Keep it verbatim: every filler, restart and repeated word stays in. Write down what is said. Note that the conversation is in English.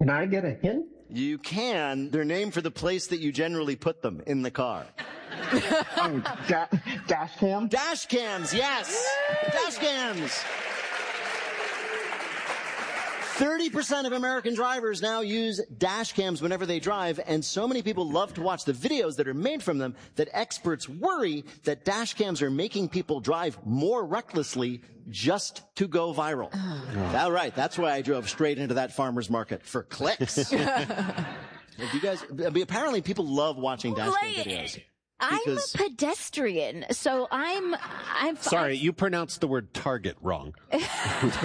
Can I get a hint? You can. They're named for the place that you generally put them, in the car. Oh, da- dash cam? Dash cams, yes. Dash cams. thirty percent of American drivers now use dash cams whenever they drive, and so many people love to watch the videos that are made from them that experts worry that dash cams are making people drive more recklessly just to go viral. Oh. All right, that's why I drove straight into that farmer's market, for clicks. You guys, apparently people love watching dash cam videos. I'm a pedestrian, so I'm, I'm. Sorry, you pronounced the word target wrong.